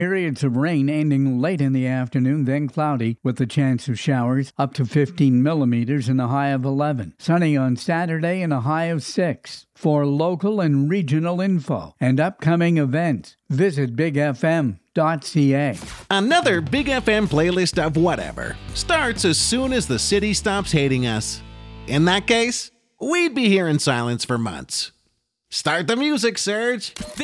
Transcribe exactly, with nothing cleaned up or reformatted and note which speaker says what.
Speaker 1: Periods of rain ending late in the afternoon, then cloudy with the chance of showers up to fifteen millimeters and a high of eleven. Sunny on Saturday and a high of six. For local and regional info and upcoming events, visit big f m dot c a.
Speaker 2: Another Big F M playlist of whatever starts as soon as the city stops hating us. In that case, we'd be here in silence for months. Start the music, Serge.